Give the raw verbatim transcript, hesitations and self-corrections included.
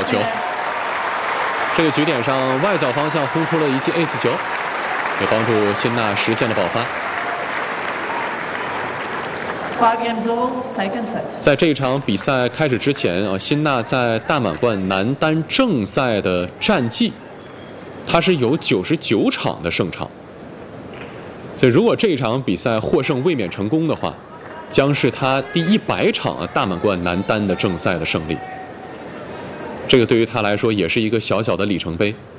球。这个局点上外角方向轰出了一记 ace 球，也帮助辛纳实现了爆发。在这场比赛开始之前啊，辛纳在大满贯男单正赛的战绩，他是有九十九场的胜场。所以如果这场比赛获胜卫冕成功的话，将是他第一百场大满贯男单的正赛的胜利。这个对于他来说也是一个小小的里程碑。